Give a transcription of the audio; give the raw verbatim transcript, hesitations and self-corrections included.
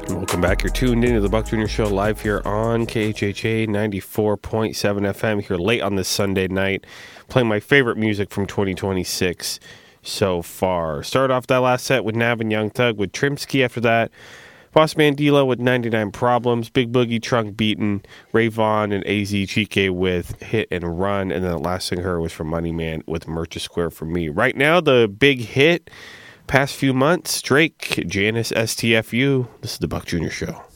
Welcome back. You're tuned into the Buck Junior Show live here on K H H A ninety-four point seven F M here late on this Sunday night, playing my favorite music from twenty twenty-six so far. Started off that last set with Nav and Young Thug with Trimsky. After that, Boss Man D-Lo with ninety-nine Problems, Big Boogie, Trunk Beatin', Ray Vaughn and A Z Chike with Hit and Run, and then the last thing I heard was from Money Man with Merchant Square for me. Right now, the big hit past few months, Drake, Janice S T F U. This is the Buck Junior Show.